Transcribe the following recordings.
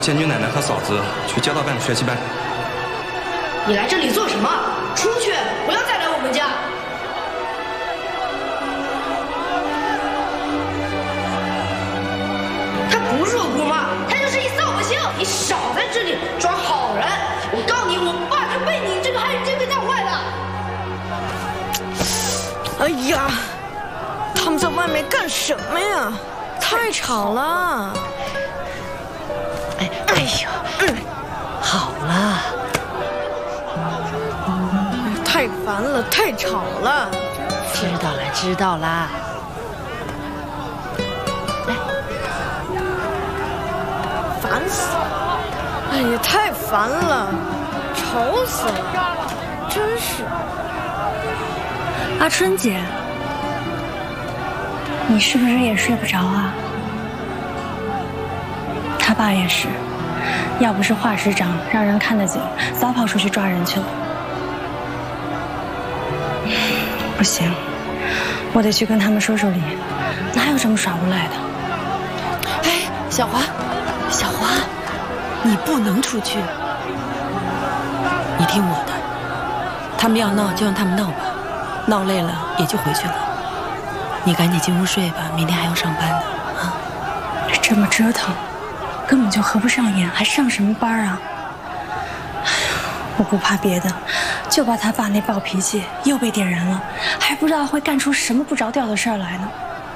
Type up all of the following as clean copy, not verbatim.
建军奶奶和嫂子去街道办的学习班。 你来这里做什么？出去，不要再来我们家。她不是我姑妈，她就是一扫把星。你少在这里装好人！我告诉你，我爸就被你这个害人精给带坏的。 哎呀，他们在外面干什么呀？太吵了！ 哎呦，好了， 太烦了，太吵了。 知道啦。来， 烦死了！哎呀，太烦了，愁死了，真是。 阿春姐，你是不是也睡不着啊？他爸也是，要不是华师长让人看得紧，早跑出去抓人去了。不行，我得去跟他们说说理，哪有这么耍无赖的？ 哎，小华，你不能出去，你听我的，他们要闹就让他们闹吧，闹累了也就回去了。你赶紧进屋睡吧，明天还要上班呢啊！ 这么折腾，根本就合不上眼，还上什么班啊？哎呀，我不怕别的，就怕他爸那暴脾气又被点燃了，还不知道会干出什么不着调的事儿来呢。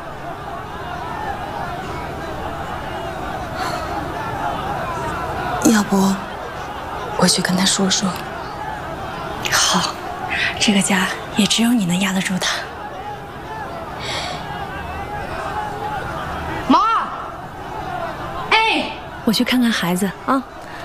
要不我去跟他说说。 好，这个家也只有你能压得住他。 妈，哎， 我去看看孩子啊。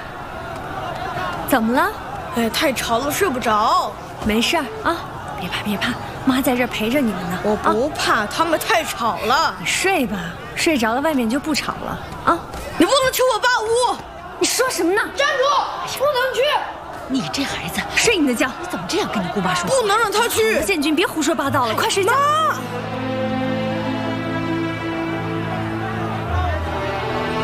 怎么了？ 哎，太吵了，睡不着。 没事儿啊，别怕，妈在这儿陪着你们呢。 我不怕，他们太吵了。 你睡吧，睡着了外面就不吵了啊。 你不能去我爸屋！ 你说什么呢？ 站住，不能去！ 你这孩子， 睡你的觉！ 你怎么这样跟你姑妈说？ 不能让他去！ 建军，别胡说八道了，快睡觉。 妈。